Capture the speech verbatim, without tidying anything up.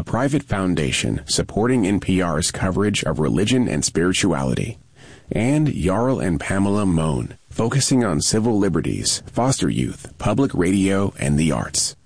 private foundation supporting N P R's coverage of religion and spirituality. And Jarl and Pamela Mohn, focusing on civil liberties, foster youth, public radio, and the arts.